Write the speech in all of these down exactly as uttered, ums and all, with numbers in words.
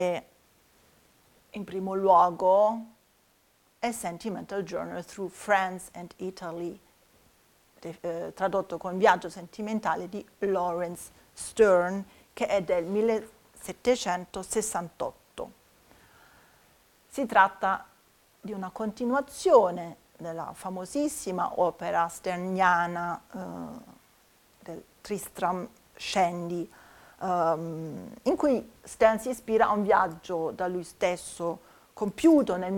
in primo luogo A Sentimental Journey Through France and Italy, eh, tradotto con Viaggio sentimentale di Laurence Sterne, che è del millesettecentosessantotto. Si tratta di una continuazione della famosissima opera sterniana eh, del Tristram Shandy, um, in cui Sterne si ispira a un viaggio da lui stesso compiuto nel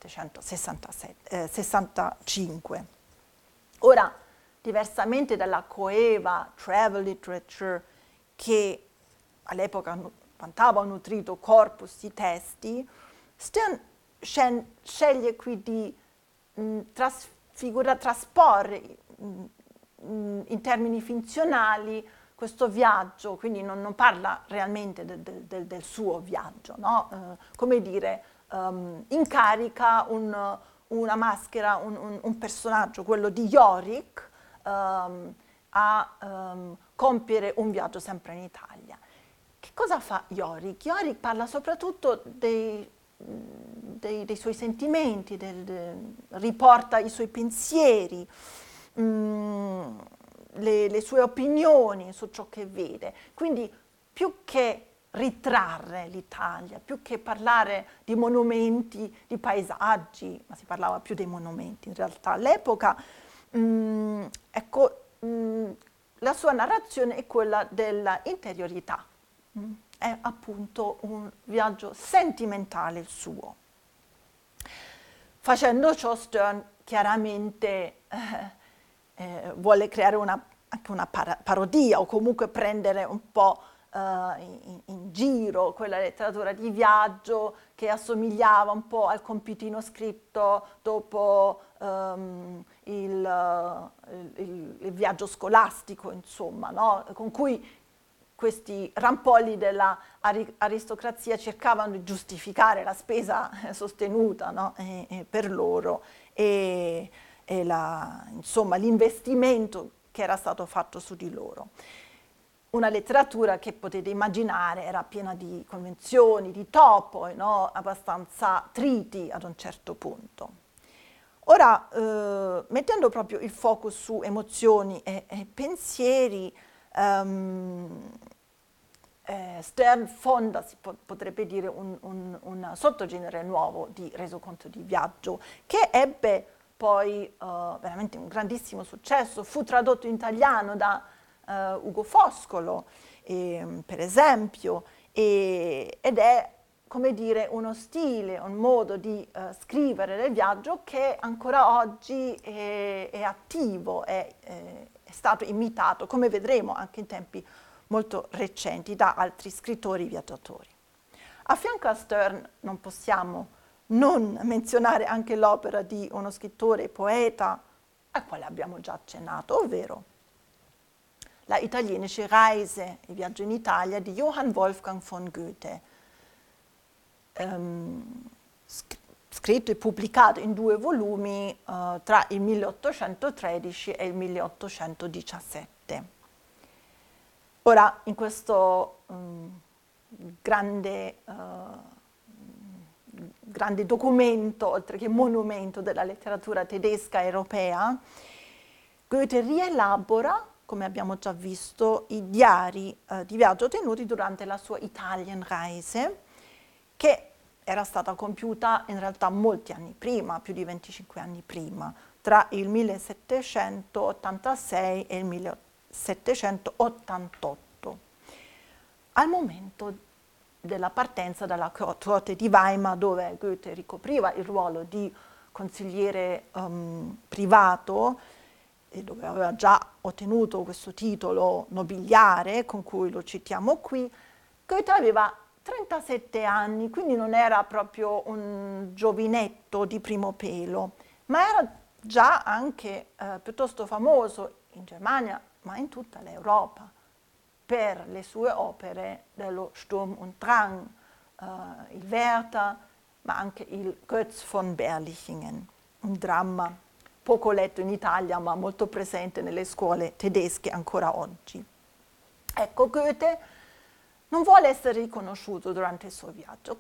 millesettecentosessantacinque. Ora, diversamente dalla coeva travel literature che all'epoca vantava un nutrito corpus di testi, Sterne sceglie qui di mh, trasfigura, trasporre mh, mh, in termini finzionali questo viaggio, quindi non, non parla realmente del, del, del suo viaggio, no? Uh, come dire, um, incarica un, una maschera, un, un, un personaggio, quello di Yorick, um, a um, compiere un viaggio sempre in Italia. Che cosa fa Yorick? Yorick parla soprattutto dei Dei, dei suoi sentimenti, del, del, riporta i suoi pensieri, mh, le, le sue opinioni su ciò che vede. Quindi più che ritrarre l'Italia, più che parlare di monumenti, di paesaggi, ma si parlava più dei monumenti in realtà all'epoca, mh, ecco, mh, la sua narrazione è quella dell'interiorità. Mh. È appunto un viaggio sentimentale il suo. Facendo ciò Sterne chiaramente eh, eh, vuole creare una, anche una par parodia o comunque prendere un po' eh, in, in giro quella letteratura di viaggio che assomigliava un po' al compitino scritto dopo um, il, il, il viaggio scolastico, insomma, no? Con cui questi rampolli dell'aristocrazia cercavano di giustificare la spesa sostenuta, no? e, e per loro e, e l'investimento che era stato fatto su di loro. Una letteratura che potete immaginare era piena di convenzioni, di topoi, no? Abbastanza triti ad un certo punto. Ora, eh, mettendo proprio il focus su emozioni e, e pensieri, Um, eh, Sterne fonda, si po potrebbe dire, un, un, un sottogenere nuovo di resoconto di viaggio che ebbe poi uh, veramente un grandissimo successo, fu tradotto in italiano da uh, Ugo Foscolo, e, per esempio, e, ed è, come dire, uno stile, un modo di uh, scrivere del viaggio che ancora oggi è, è attivo, è, è è stato imitato, come vedremo anche in tempi molto recenti, da altri scrittori viaggiatori. A fianco a Sterne non possiamo non menzionare anche l'opera di uno scrittore e poeta al quale abbiamo già accennato, ovvero la Italienische Reise, il viaggio in Italia di Johann Wolfgang von Goethe, um, scritto e pubblicato in due volumi uh, tra il milleottocentotredici e il milleottocentodiciassette. Ora, in questo um, grande, uh, grande documento, oltre che monumento della letteratura tedesca europea, Goethe rielabora, come abbiamo già visto, i diari uh, di viaggio tenuti durante la sua Italienreise, che era stata compiuta in realtà molti anni prima, più di venticinque anni prima, tra il millesettecentottantasei e il millesettecentottantotto, al momento della partenza dalla corte di Weimar, dove Goethe ricopriva il ruolo di consigliere um, privato e dove aveva già ottenuto questo titolo nobiliare, con cui lo citiamo qui. Goethe aveva trentasette anni, quindi non era proprio un giovinetto di primo pelo, ma era già anche eh, piuttosto famoso in Germania, ma in tutta l'Europa, per le sue opere dello Sturm und Drang, eh, il Werther, ma anche il Götz von Berlichingen, un dramma poco letto in Italia, ma molto presente nelle scuole tedesche ancora oggi. Ecco, Goethe non vuole essere riconosciuto durante il suo viaggio.